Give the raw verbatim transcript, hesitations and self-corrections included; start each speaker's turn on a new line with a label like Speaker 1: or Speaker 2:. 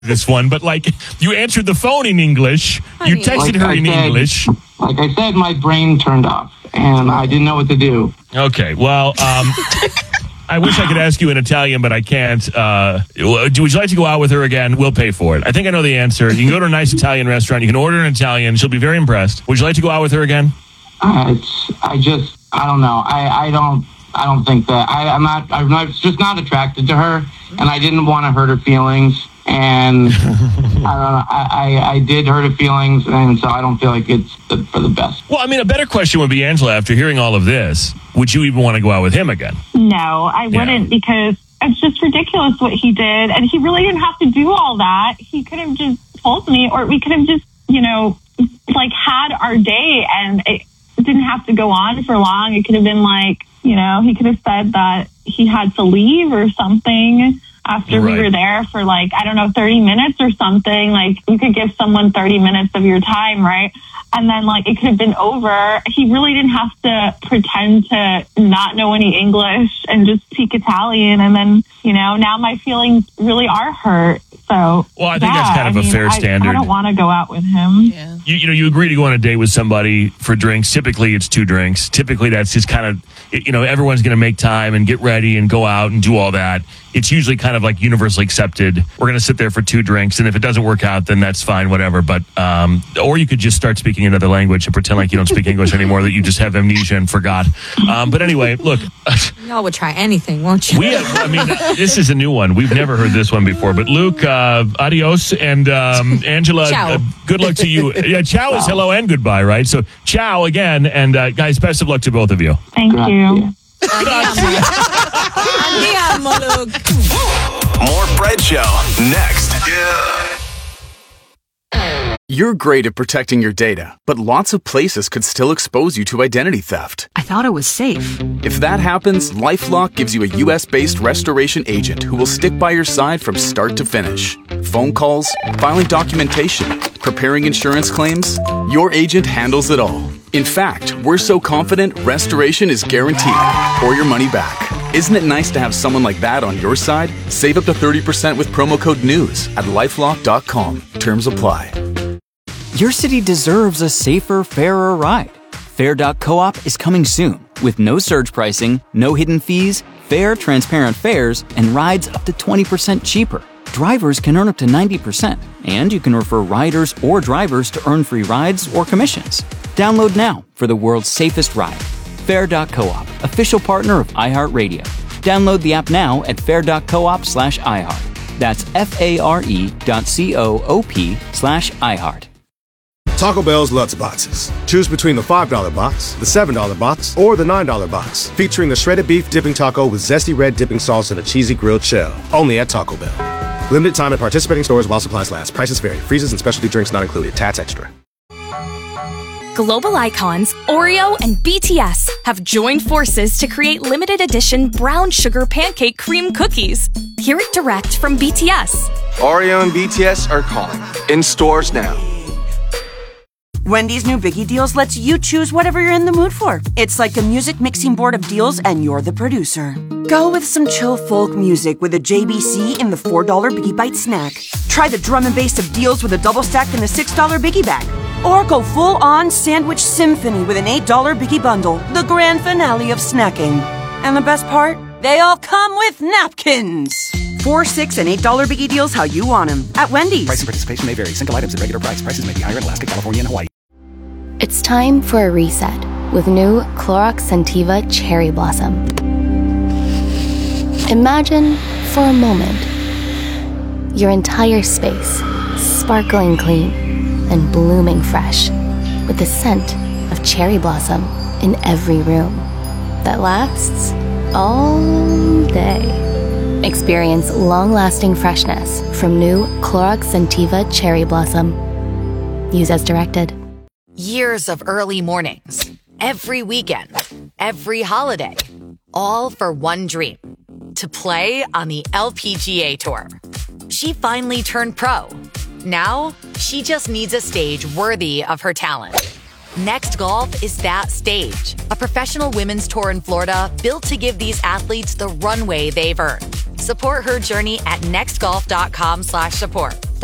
Speaker 1: this one, but like you answered the phone in English. You texted
Speaker 2: Like
Speaker 1: her
Speaker 2: I
Speaker 1: in
Speaker 2: said-
Speaker 1: English.
Speaker 2: Like I said, my brain turned off, and I didn't know what to do.
Speaker 1: Okay, well, um, I wish I could ask you in Italian, but I can't. Uh, would you like to go out with her again? We'll pay for it. I think I know the answer. You can go to a nice Italian restaurant. You can order in Italian. She'll be very impressed. Would you like to go out with her again?
Speaker 2: Uh, it's, I just, I don't know. I, I don't, I don't think that. I, I'm not. I'm not, just not attracted to her, and I didn't want to hurt her feelings. And I don't know. I, I, I did hurt her feelings, and so I don't feel like it's the, for the best.
Speaker 1: Well, I mean, a better question would be, Angela, after hearing all of this, would you even want to go out with him again?
Speaker 3: No, I wouldn't,
Speaker 1: Yeah.
Speaker 3: because it's just ridiculous what he did. And he really didn't have to do all that. He could have just told me, or we could have just, you know, like had our day, and it didn't have to go on for long. It could have been like, you know, he could have said that he had to leave or something after
Speaker 1: Right.
Speaker 3: we were there for like, I don't know, thirty minutes or something. Like, you could give someone thirty minutes of your time, right? And then like it could have been over. He really didn't have to pretend to not know any English and just speak Italian. And then, you know, now my feelings really are hurt. So,
Speaker 1: Well, I think
Speaker 3: yeah,
Speaker 1: that's kind of
Speaker 3: I
Speaker 1: a
Speaker 3: mean,
Speaker 1: fair
Speaker 3: I,
Speaker 1: standard.
Speaker 3: I don't want to go out with him.
Speaker 4: Yeah.
Speaker 1: You, you know, you agree to go on a date with somebody for drinks. Typically, it's two drinks. Typically, that's just kind of, you know, everyone's going to make time and get ready and go out and do all that. It's usually kind of like universally accepted. We're going to sit there for two drinks, and if it doesn't work out, then that's fine, whatever. But um, or you could just start speaking another language and pretend like you don't speak English anymore, that you just have amnesia and forgot. Um, but anyway, look,
Speaker 4: Y'all would try anything, won't you?
Speaker 1: we have, I mean, this is a new one. We've never heard this one before. But Luke, uh, adios, and um, Angela,
Speaker 4: Ciao.
Speaker 1: uh, good luck to you. Yeah, ciao is hello and goodbye, right? So ciao again, and uh, guys, best of luck to both of you.
Speaker 3: Thank you.
Speaker 4: Andiamo, Luke.
Speaker 5: More Fred Show next.
Speaker 6: You're great at protecting your data, but lots of places could still expose you to identity theft.
Speaker 7: I thought it was safe.
Speaker 6: If that happens, LifeLock gives you a U S-based restoration agent who will stick by your side from start to finish. Phone calls, filing documentation, preparing insurance claims, your agent handles it all. In fact, we're so confident restoration is guaranteed or your money back. Isn't it nice to have someone like that on your side? Save up to thirty percent with promo code NEWS at lifelock dot com. Terms apply.
Speaker 8: Your city deserves a safer, fairer ride. Fair dot coop is coming soon with no surge pricing, no hidden fees, fair, transparent fares, and rides up to twenty percent cheaper. Drivers can earn up to ninety percent, and you can refer riders or drivers to earn free rides or commissions. Download now for the world's safest ride. Fair dot coop, official partner of iHeartRadio. Download the app now at fair dot coop slash iHeart. That's F-A-R-E dot C-O-O-P slash iHeart.
Speaker 9: Taco Bell's Lutz Boxes. Choose between the five dollar box, the seven dollar box, or the nine dollar box, featuring the shredded beef dipping taco with zesty red dipping sauce and a cheesy grilled shell. Only at Taco Bell. Limited time at participating stores while supplies last. Prices vary. Freezes and specialty drinks not included. Tats extra.
Speaker 10: Global icons Oreo and B T S have joined forces to create limited edition brown sugar pancake cream cookies. Hear it direct from B T S.
Speaker 11: Oreo and B T S are calling. In stores now.
Speaker 12: Wendy's new Biggie Deals lets you choose whatever you're in the mood for. It's like a music mixing board of deals, and you're the producer. Go with some chill folk music with a J B C in the four dollar Biggie Bite snack. Try the drum and bass of deals with a double stack in the six dollar Biggie Bag. Or go full-on sandwich symphony with an eight dollar Biggie Bundle, the grand finale of snacking. And the best part? They all come with napkins. Four, six, and eight dollar Biggie Deals how you want them at Wendy's.
Speaker 13: Price and participation may vary. Single items at regular price. Prices may be higher in Alaska, California, and Hawaii.
Speaker 14: It's time for a reset with new Clorox Scentiva Cherry Blossom. Imagine, for a moment, your entire space sparkling clean and blooming fresh with the scent of cherry blossom in every room that lasts all day. Experience long-lasting freshness from new Clorox Scentiva Cherry Blossom. Use as directed.
Speaker 15: Years of early mornings, every weekend, every holiday, all for one dream, to play on the L P G A Tour. She finally turned pro. Now, she just needs a stage worthy of her talent. Next Golf is that stage, a professional women's tour in Florida built to give these athletes the runway they've earned. Support her journey at nextgolf.com slash support.